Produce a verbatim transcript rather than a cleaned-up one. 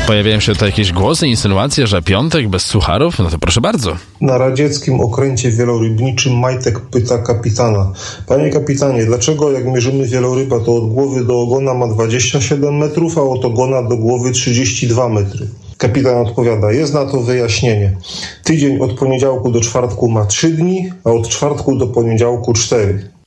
Pojawiają się tutaj jakieś głosy, insynuacje, że piątek bez sucharów? No to proszę bardzo. Na radzieckim okręcie wielorybniczym Majtek pyta kapitana: panie kapitanie, dlaczego jak mierzymy wieloryba, to od głowy do ogona ma dwadzieścia siedem metrów, a od ogona do głowy trzydzieści dwa metry? Kapitan odpowiada: jest na to wyjaśnienie. Tydzień od poniedziałku do czwartku ma trzy dni, a od czwartku do poniedziałku cztery.